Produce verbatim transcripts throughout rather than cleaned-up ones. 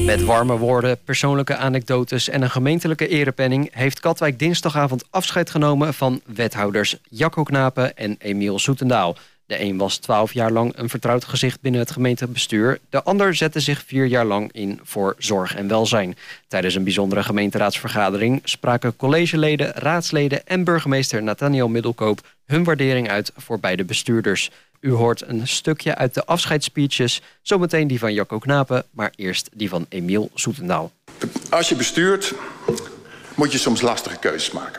Met warme woorden, persoonlijke anekdotes en een gemeentelijke erepenning heeft Katwijk dinsdagavond afscheid genomen van wethouders Jacco Knapen en Emiel Soetendaal. De een was twaalf jaar lang een vertrouwd gezicht binnen het gemeentebestuur. De ander zette zich vier jaar lang in voor zorg en welzijn. Tijdens een bijzondere gemeenteraadsvergadering spraken collegeleden, raadsleden en burgemeester Nathaniel Middelkoop hun waardering uit voor beide bestuurders. U hoort een stukje uit de afscheidsspeeches, zometeen die van Jacco Knapen, maar eerst die van Emiel Soetendaal. Als je bestuurt, moet je soms lastige keuzes maken.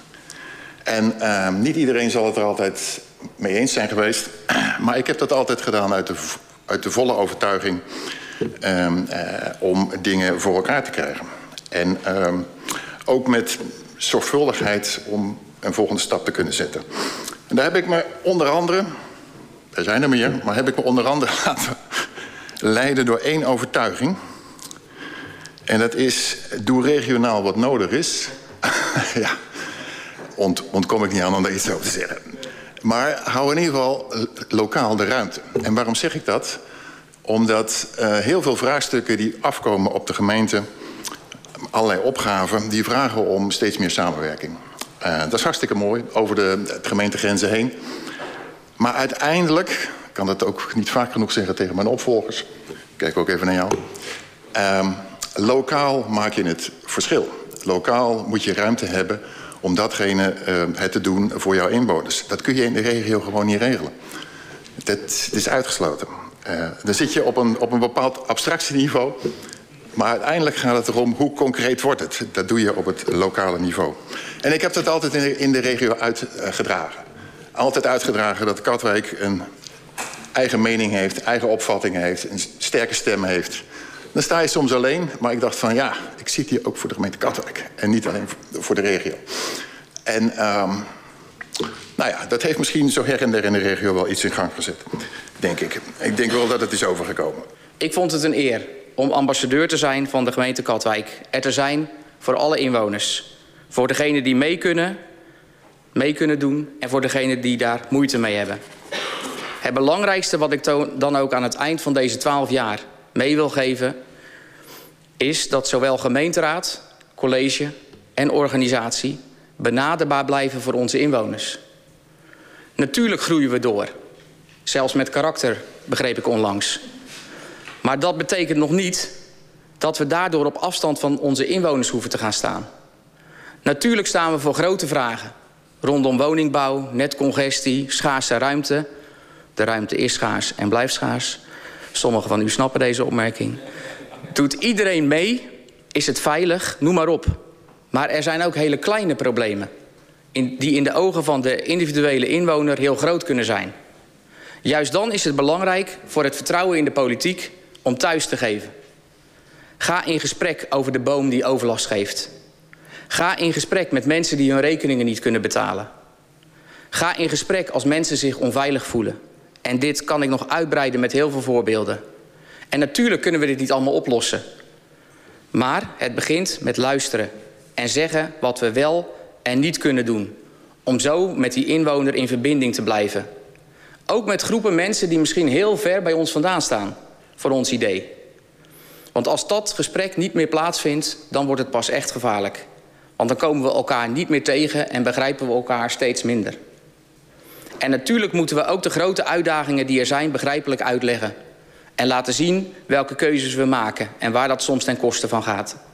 En uh, niet iedereen zal het er altijd mee eens zijn geweest. Maar ik heb dat altijd gedaan uit de, uit de volle overtuiging um, uh, om dingen voor elkaar te krijgen. En um, ook met zorgvuldigheid om een volgende stap te kunnen zetten. En daar heb ik me onder andere, er zijn er meer, maar heb ik me onder andere laten leiden door één overtuiging. En dat is, doe regionaal wat nodig is. Ja, ont, ontkom ik niet aan om daar iets over te zeggen. Maar hou in ieder geval lokaal de ruimte. En waarom zeg ik dat? Omdat uh, heel veel vraagstukken die afkomen op de gemeente, allerlei opgaven, die vragen om steeds meer samenwerking. Uh, dat is hartstikke mooi, over de, de gemeentegrenzen heen. Maar uiteindelijk, ik kan dat ook niet vaak genoeg zeggen tegen mijn opvolgers. Ik kijk ook even naar jou. Uh, lokaal maak je het verschil. Lokaal moet je ruimte hebben om datgene uh, het te doen voor jouw inwoners. Dat kun je in de regio gewoon niet regelen. Dat, dat is uitgesloten. Uh, dan zit je op een, op een bepaald abstractieniveau. Maar uiteindelijk gaat het erom hoe concreet wordt het. Dat doe je op het lokale niveau. En ik heb dat altijd in de, in de regio uitgedragen. Altijd uitgedragen dat Katwijk een eigen mening heeft, eigen opvatting heeft, een sterke stem heeft. Dan sta je soms alleen, maar ik dacht van ja, ik zit hier ook voor de gemeente Katwijk. En niet alleen voor de regio. En um, nou ja, dat heeft misschien zo her en der in de regio wel iets in gang gezet. Denk ik. Ik denk wel dat het is overgekomen. Ik vond het een eer om ambassadeur te zijn van de gemeente Katwijk. Er te zijn voor alle inwoners. Voor degenen die mee kunnen, mee kunnen doen en voor degenen die daar moeite mee hebben. Het belangrijkste wat ik dan ook aan het eind van deze twaalf jaar mee wil geven, is dat zowel gemeenteraad, college en organisatie benaderbaar blijven voor onze inwoners. Natuurlijk groeien we door. Zelfs met karakter, begreep ik onlangs. Maar dat betekent nog niet dat we daardoor op afstand van onze inwoners hoeven te gaan staan. Natuurlijk staan we voor grote vragen rondom woningbouw, netcongestie, schaarse ruimte. De ruimte is schaars en blijft schaars. Sommigen van u snappen deze opmerking. Doet iedereen mee? Is het veilig? Noem maar op. Maar er zijn ook hele kleine problemen in, die in de ogen van de individuele inwoner heel groot kunnen zijn. Juist dan is het belangrijk voor het vertrouwen in de politiek om thuis te geven. Ga in gesprek over de boom die overlast geeft. Ga in gesprek met mensen die hun rekeningen niet kunnen betalen. Ga in gesprek als mensen zich onveilig voelen. En dit kan ik nog uitbreiden met heel veel voorbeelden. En natuurlijk kunnen we dit niet allemaal oplossen. Maar het begint met luisteren en zeggen wat we wel en niet kunnen doen. Om zo met die inwoner in verbinding te blijven. Ook met groepen mensen die misschien heel ver bij ons vandaan staan. Voor ons idee. Want als dat gesprek niet meer plaatsvindt, dan wordt het pas echt gevaarlijk. Want dan komen we elkaar niet meer tegen en begrijpen we elkaar steeds minder. En natuurlijk moeten we ook de grote uitdagingen die er zijn begrijpelijk uitleggen. En laten zien welke keuzes we maken en waar dat soms ten koste van gaat.